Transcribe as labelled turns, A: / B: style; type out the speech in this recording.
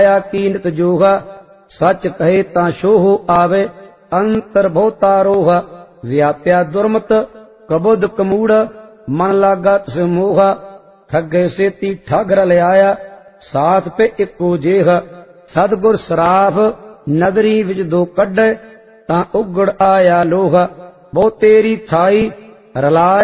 A: कीनत जोगा सच कहे ता शोह आवे अंतर बहुता रोहा व्याप्या दुर्मत कबुद कमूड़ मन लागा तिस मोहा ठगे सेती ठग रल आया साथ पे इको जेह सतगुर सराफ नगरी विच दो कड्डे ता उगड़ आया लोहा बहु तेरी थाई रलाए